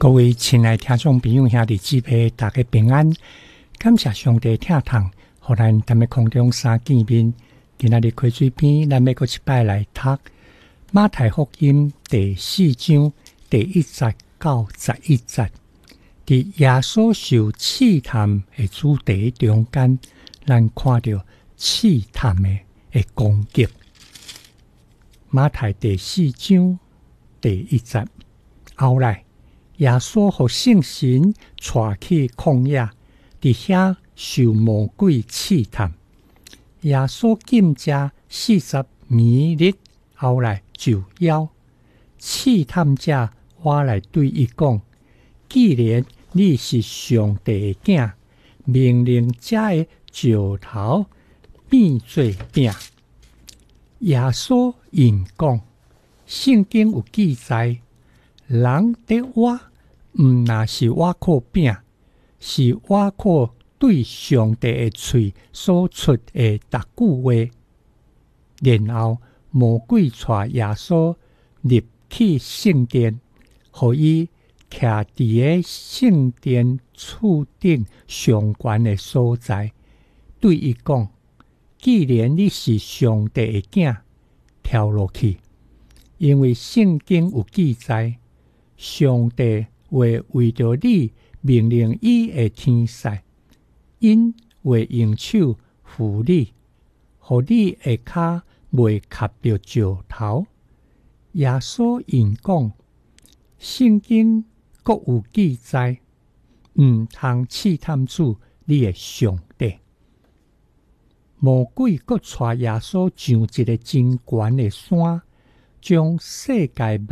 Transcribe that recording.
各位亲爱听众朋友兄弟姊妹，大家平安！感谢上帝疼痛，互咱踮咧空中相见面。今仔日开水篇，咱要搁一摆来读马太福音第4章第1节到11节。伫耶稣受试探的主题中间，咱看到试探的攻击。马太第4章第1节后来。耶稣互圣神带去旷野，伫遐受魔鬼试探。耶稣禁食40年日后来就枵。试探者我来对伊讲：既然你是上帝的囝，命令这的石头变做饼。耶稣应讲：圣经有记载。人在挖，若是挖苦饼，是挖苦对上帝的嘴所出的逐句话。然后魔鬼带耶稣入去圣殿，互伊徛伫个圣殿柱顶上悬的所在，对伊讲：既然你是上帝的囝，跳落去，因为圣经有记载。上帝会为着你命令伊的天使，因会用手扶你，互你的脚袂磕着石头。耶稣应讲：圣经各有记载，毋通试探主你的上帝。魔鬼搁带耶稣上一个真悬的山，将世界